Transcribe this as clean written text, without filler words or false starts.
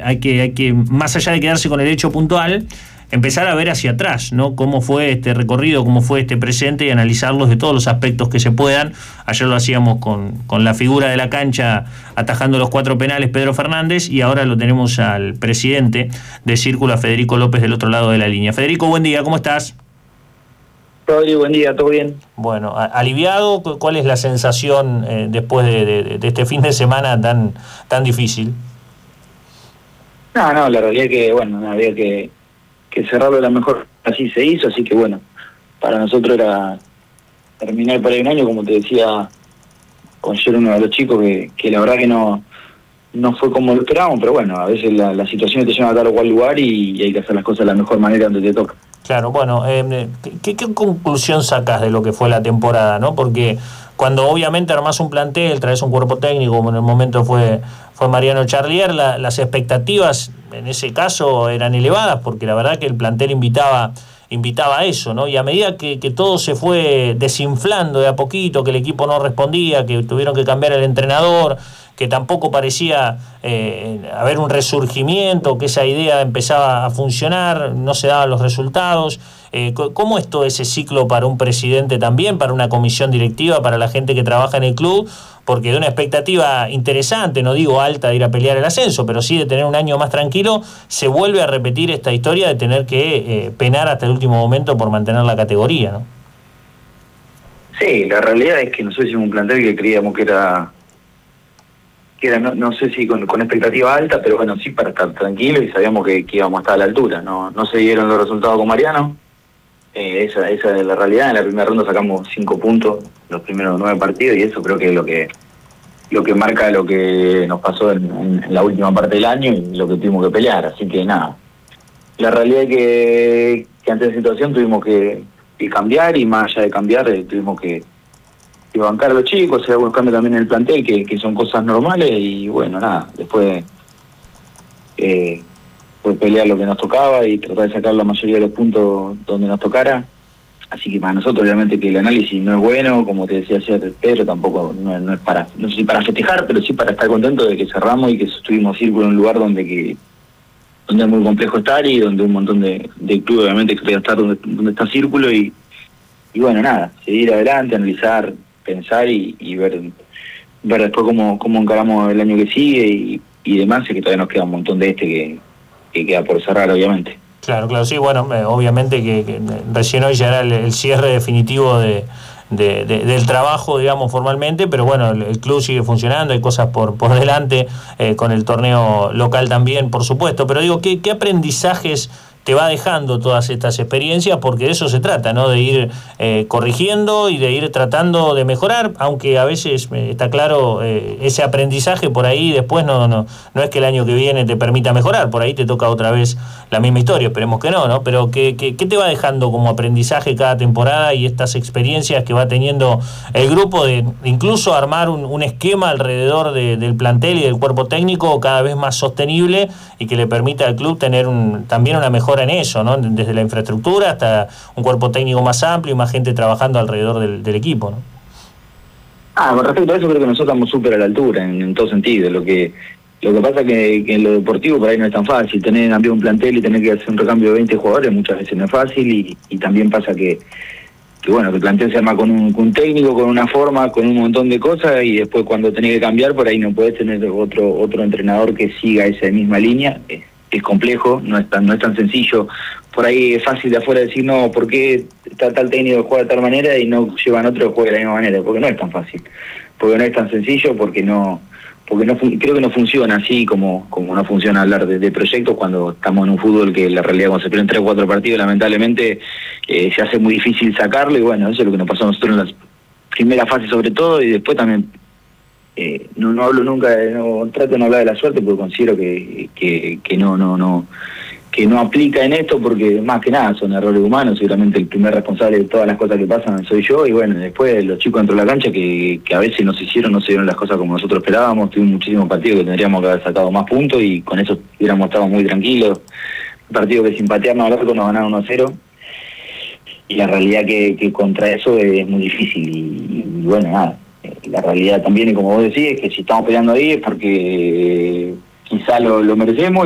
hay que, más allá de quedarse con el hecho puntual, empezar a ver hacia atrás, ¿no? Cómo fue este recorrido, cómo fue este presente y analizarlos de todos los aspectos que se puedan. Ayer lo hacíamos con la figura de la cancha atajando los 4 penales, Pedro Fernández, y ahora lo tenemos al presidente de Círculo, a Federico López, del otro lado de la línea. Federico, buen día, ¿cómo estás? Rodri, buen día, ¿todo bien? Bueno, aliviado, ¿cuál es la sensación después de este fin de semana tan difícil? No, la realidad es que, bueno, había que cerrarlo de la mejor, así se hizo, así que bueno, para nosotros era terminar por ahí un año, como te decía ayer uno de los chicos, que la verdad que no fue como lo esperábamos, pero bueno, a veces la situación te lleva a tal o cual lugar y hay que hacer las cosas de la mejor manera donde te toca. Claro, bueno, ¿qué conclusión sacás de lo que fue la temporada, no? Porque cuando obviamente armás un plantel, traes un cuerpo técnico, como en el momento fue Mariano Charlier, las expectativas en ese caso eran elevadas, porque la verdad que el plantel invitaba a eso, ¿no? Y a medida que todo se fue desinflando de a poquito, que el equipo no respondía, que tuvieron que cambiar el entrenador, que tampoco parecía haber un resurgimiento, que esa idea empezaba a funcionar, no se daban los resultados. ¿Cómo es todo ese ciclo para un presidente también, para una comisión directiva, para la gente que trabaja en el club? Porque de una expectativa interesante, no digo alta de ir a pelear el ascenso, pero sí de tener un año más tranquilo, se vuelve a repetir esta historia de tener que penar hasta el último momento por mantener la categoría, ¿no? Sí, la realidad es que nosotros hicimos un plantel que creíamos que era no sé si con expectativa alta, pero bueno, sí para estar tranquilo y sabíamos que íbamos a estar a la altura. No se dieron los resultados con Mariano, esa es la realidad. En la primera ronda sacamos 5 puntos los primeros 9 partidos y eso creo que es lo que marca lo que nos pasó en la última parte del año y lo que tuvimos que pelear. Así que nada, la realidad es que ante esa situación tuvimos que cambiar, y más allá de cambiar tuvimos que bancar a los chicos, se algunos cambios también en el plantel, que son cosas normales, y bueno, nada, después fue pelear lo que nos tocaba y tratar de sacar la mayoría de los puntos donde nos tocara. Así que para nosotros obviamente que el análisis no es bueno, como te decía ayer Pedro, tampoco no es para, no sé si para festejar, pero sí para estar contento de que cerramos y que estuvimos Círculo en un lugar donde es muy complejo estar, y donde un montón de clubes obviamente quería estar donde está Círculo, y bueno, nada, seguir adelante, analizar, pensar y ver después cómo encaramos el año que sigue y demás, y que todavía nos queda un montón de que queda por cerrar, obviamente. Claro, sí, bueno, obviamente que recién hoy ya era el cierre definitivo del trabajo, digamos, formalmente, pero bueno, el club sigue funcionando, hay cosas por delante, con el torneo local también, por supuesto, pero digo, ¿qué aprendizajes te va dejando todas estas experiencias? Porque de eso se trata, ¿no? De ir corrigiendo y de ir tratando de mejorar, aunque a veces está claro, ese aprendizaje por ahí después no es que el año que viene te permita mejorar, por ahí te toca otra vez la misma historia, esperemos que no, pero ¿qué te va dejando como aprendizaje cada temporada y estas experiencias que va teniendo el grupo de incluso armar un esquema alrededor del plantel y del cuerpo técnico cada vez más sostenible y que le permita al club tener también una mejora en eso, ¿no? Desde la infraestructura hasta un cuerpo técnico más amplio y más gente trabajando alrededor del equipo, ¿no? Con respecto a eso, creo que nosotros estamos súper a la altura en todo sentido. Lo que pasa es que en lo deportivo por ahí no es tan fácil. Tener que cambiar un plantel y tener que hacer un recambio de 20 jugadores muchas veces no es fácil, y también pasa que bueno, que el plantel se arma con un técnico, con una forma, con un montón de cosas, y después cuando tenés que cambiar, por ahí no podés tener otro entrenador que siga esa misma línea. Es complejo, no es tan sencillo. Por ahí es fácil de afuera decir, no, ¿por qué está tal técnico que juega de tal manera y no llevan otro que juegue de la misma manera? Porque no es tan fácil, porque no es tan sencillo, porque creo que no funciona así como no funciona hablar de proyectos cuando estamos en un fútbol que la realidad cuando se pierden 3 o 4 partidos lamentablemente se hace muy difícil sacarlo, y bueno, eso es lo que nos pasó a nosotros en las primeras fases sobre todo, y después también no hablo nunca, trato de no hablar de la suerte porque considero que no aplica en esto, porque más que nada son errores humanos. Seguramente el primer responsable de todas las cosas que pasan soy yo, y bueno, después los chicos dentro de la cancha que a veces no se dieron las cosas como nosotros esperábamos. Tuvimos muchísimos partidos que tendríamos que haber sacado más puntos y con eso hubiéramos estado muy tranquilos. Un partido que sin patearnos al arco nos ganaron 1-0, y la realidad que contra eso es muy difícil, y bueno, nada, la realidad también, y como vos decís, es que si estamos peleando ahí es porque quizá lo merecemos.